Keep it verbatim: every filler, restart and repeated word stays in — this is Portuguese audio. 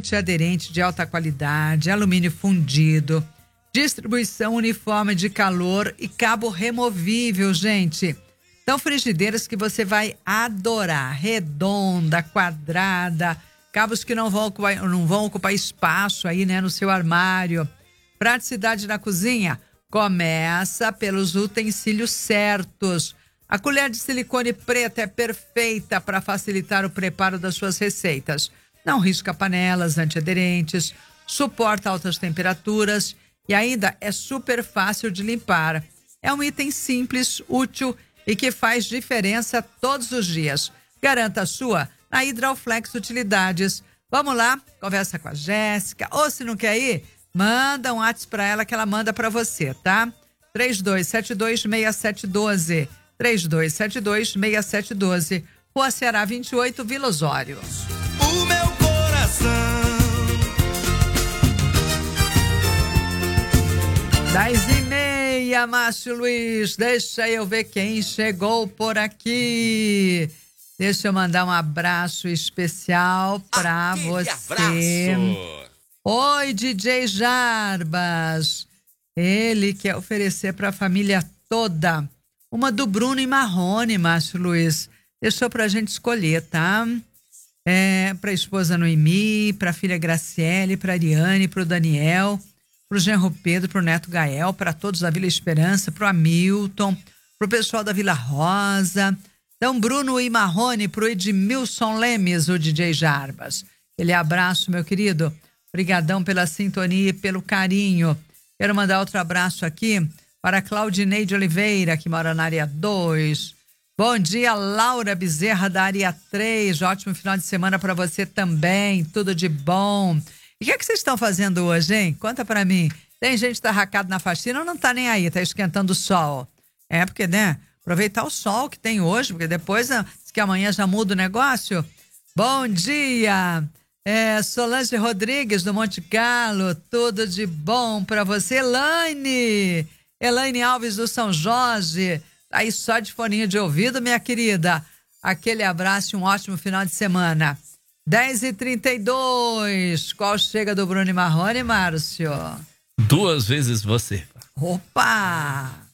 antiaderente de alta qualidade, alumínio fundido, distribuição uniforme de calor e cabo removível, gente. São frigideiras que você vai adorar, redonda, quadrada, cabos que não vão ocupar, não vão ocupar espaço aí, né, no seu armário. Praticidade na cozinha começa pelos utensílios certos. A colher de silicone preta é perfeita para facilitar o preparo das suas receitas. Não risca panelas antiaderentes, suporta altas temperaturas e ainda é super fácil de limpar. É um item simples, útil e que faz diferença todos os dias. Garanta a sua na Hidroflex Utilidades. Vamos lá, conversa com a Jéssica. Ou se não quer ir, manda um WhatsApp para ela que ela manda para você, tá? três dois sete dois, seis sete um dois. três dois sete dois, seis sete um dois. Rua Ceará vinte e oito, Vila Osório. O meu coração. Dez e meia, Márcio Luiz. Deixa eu ver quem chegou por aqui. Deixa eu mandar um abraço especial para você. Abraço. Oi, D J Jarbas. Ele quer oferecer para a família toda uma do Bruno e Marrone, Márcio Luiz. Deixou pra gente escolher, tá? É, pra esposa Noemi, pra filha Graciele, pra Ariane, pro Daniel, pro genro Pedro, pro neto Gael, pra todos da Vila Esperança, pro Hamilton, pro pessoal da Vila Rosa. Então, Bruno e Marrone pro Edmilson Lemes, o D J Jarbas. Aquele abraço, meu querido. Obrigadão pela sintonia e pelo carinho. Quero mandar outro abraço aqui para Claudineide Oliveira, que mora na área dois. Bom dia, Laura Bezerra, da área três. Ótimo final de semana para você também. Tudo de bom. E o que é que vocês estão fazendo hoje, hein? Conta para mim. Tem gente que tá racado na faxina ou não tá nem aí? Tá esquentando o sol? É, porque, né? Aproveitar o sol que tem hoje, porque depois, diz que amanhã já muda o negócio. Bom dia! É, Solange Rodrigues, do Monte Carlo. Tudo de bom para você. Elaine! Elaine Alves do São Jorge, aí só de foninho de ouvido, minha querida. Aquele abraço e um ótimo final de semana. dez e trinta e dois. Qual chega do Bruno e Marrone, Márcio? Duas vezes você. Opa!